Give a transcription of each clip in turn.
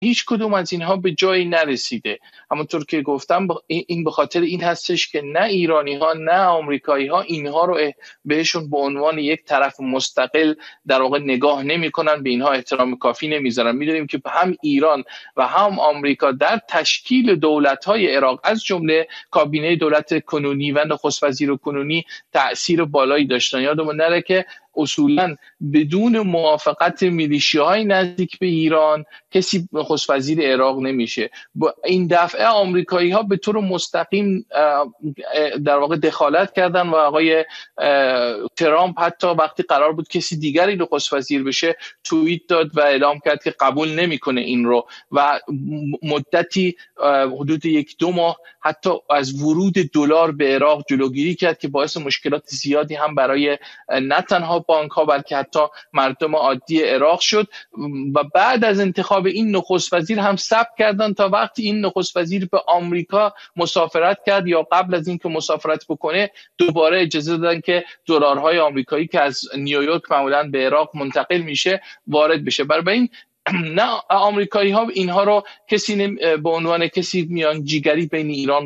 هیچ کدوم از اینها به جایی نرسیده. همونطور که گفتم این به خاطر این هستش که نه ایرانی ها نه آمریکایی ها اینها رو بهشون به عنوان یک طرف مستقل در واقع نگاه نمی‌کنن، به اینها احترام کافی نمیذارن. میدونیم که هم ایران و هم آمریکا در تشکیل دولت‌های عراق از جمله کابینه دولت کنونی و نخست وزیر کنونی تأثیر بالایی داشتن. یادمون نره که اصولاً بدون موافقت میلیشیاهای نزدیک به ایران کسی نخست وزیر عراق نمیشه. این دفعه آمریکایی ها به طور مستقیم در واقع دخالت کردن و آقای ترامپ حتی وقتی قرار بود کسی دیگری نخست وزیر بشه توییت داد و اعلام کرد که قبول نمیکنه این رو و مدتی حدود 1-2 ماه حتی از ورود دلار به عراق جلوگیری کرد که باعث مشکلات زیادی هم برای نه تنها بانک ها بلکه حتی مردم عادی عراق شد. و بعد از انتخاب این نخست وزیر هم ثبت کردن تا وقتی این نخست وزیر به آمریکا مسافرت کرد یا قبل از اینکه مسافرت بکنه دوباره اجازه دادن که دلارهای آمریکایی که از نیویورک معمولاً به عراق منتقل میشه وارد بشه. برای این نه آمریکایی ها اینها رو کسی به عنوان کسی میانجیگری بین ایران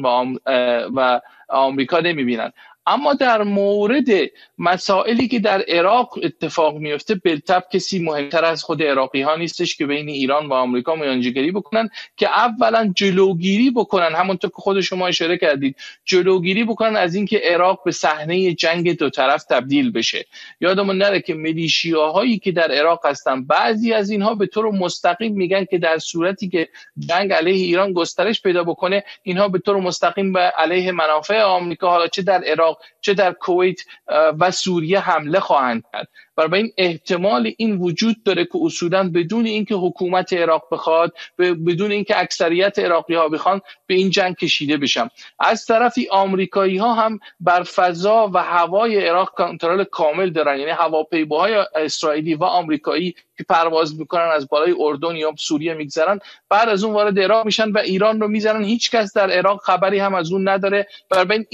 و آمریکا نمیبینن. اما در مورد مسائلی که در عراق اتفاق میفته بالطبع کسی مهمتر از خود عراقی ها نیستش که بین ایران و آمریکا میانجیگری بکنن که اولا جلوگیری بکنن، همونطور که خود شما اشاره کردید، جلوگیری بکنن از اینکه عراق به صحنه جنگ دو طرف تبدیل بشه. یادمون نره که میلیشیاهایی که در عراق هستن بعضی از اینها به طور مستقیم میگن که در صورتی که جنگ علیه ایران گسترش پیدا بکنه اینها به طور مستقیم به علیه منافع آمریکا حالا چه در عراق چه در کویت و سوریه حمله خواهند کرد. برای این احتمال این وجود داره که اصولاً بدون اینکه حکومت عراق بخواد، بدون اینکه اکثریت عراقی ها بخوان، به این جنگ کشیده بشن. از طرفی آمریکایی ها هم بر فضا و هوای عراق کنترل کامل دارن، یعنی هواپیماهای اسرائیلی و آمریکایی که پرواز میکنن از بالای اردن یا سوریه میگذرن بعد از اون وارد عراق میشن و ایران رو میزنن. هیچ کس در عراق خبری هم از اون نداره. برای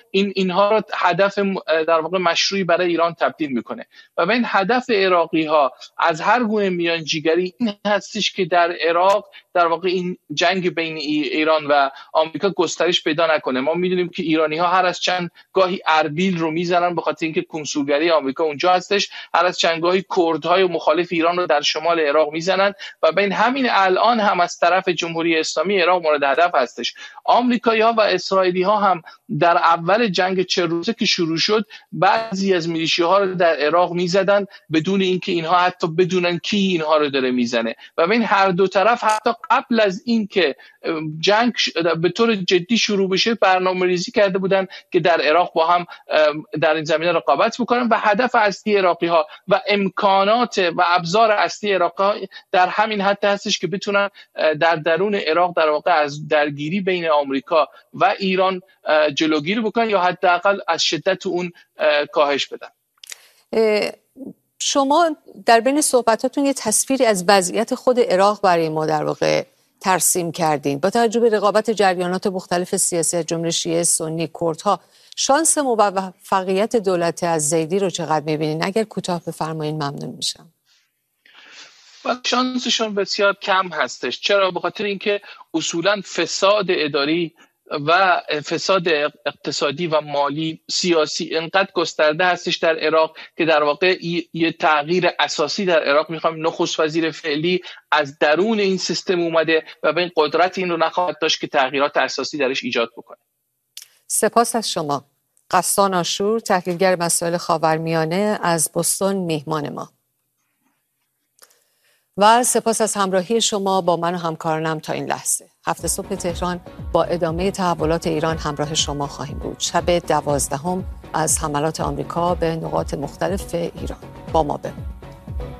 اینها رو هدف در واقع مشروعی برای ایران تبدیل میکنه. و این هدف عراقی ها از هر گونه میانجیگری این هستش که در عراق در واقع این جنگ بین ایران و آمریکا گسترش پیدا نکنه. ما میدونیم که ایرانی ها هر از چند گاهی اربیل رو میزنن به خاطر اینکه کنسولگری آمریکا اونجا هستش، هر از چند گاهی کردهای مخالف ایران رو در شمال عراق میزنن و بین همین الان هم از طرف جمهوری اسلامی عراق مورد هدف هستش. آمریکایی ها و اسرائیلی ها هم در اول جنگ 40 روزه که شروع شد بعضی از میلیشیاها رو در عراق میزدن بدون اینکه اینها حتی بدونن کی اینها رو داره میزنه. و ببین هر دو طرف حتی قبل از اینکه جنگ به طور جدی شروع بشه برنامه‌ریزی کرده بودن که در عراق با هم در این زمینه رقابت بکنن و هدف اصلی عراقی ها و امکانات و ابزار اصلی عراقی ها در همین حد هستش که بتونن در درون عراق در واقع از درگیری بین آمریکا و ایران جلوگیری بکنن یا حداقل از شدت اون کاهش بدن. شما در بین صحبتاتون یه تصویری از وضعیت خود عراق برای ما در واقع ترسیم کردین. با توجه به رقابت جریانات مختلف سیاسی جمله شیعه، سنی، کردها، شانس موفقیت دولت الزیدی رو چقدر می‌بینین؟ اگر کوتاه بفرمایید ممنون میشم. شانسشون بسیار کم هستش. چرا؟ به خاطر اینکه اصولاً فساد اداری و فساد اقتصادی و مالی سیاسی انقدر گسترده هستش در عراق که در واقع یه تغییر اساسی در عراق میخوام. نخست وزیر فعلی از درون این سیستم اومده و به این قدرت این رو نخواهد داشت که تغییرات اساسی درش ایجاد بکنه. سپاس از شما. غسان آشور، تحلیلگر مسائل خاورمیانه، از بوستون میهمان ما. و سپاس از همراهی شما با من و همکارانم تا این لحظه. هفته صبح تهران با ادامه تحولات ایران همراه شما خواهیم بود. شب 12 از حملات آمریکا به نقاط مختلف ایران. با ما بمونید.